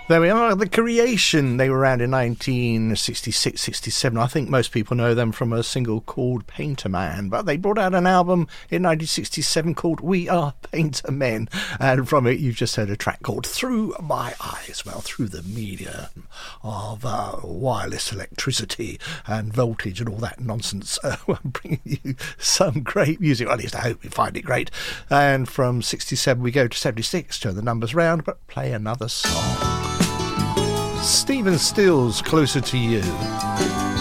There we are, The Creation. They were around in 1966, 67. I think most people know them from a single called Painter Man, but they brought out an album in 1967 called We Are Painter Men, and from it you've just heard a track called Through My Eyes. Well, through the medium of wireless electricity and voltage and all that nonsense, I'm bringing you some great music. Well, at least I hope you find it great. And from 67 we go to 76, turn the numbers round, but play another song. Stephen Stills, Closer to You.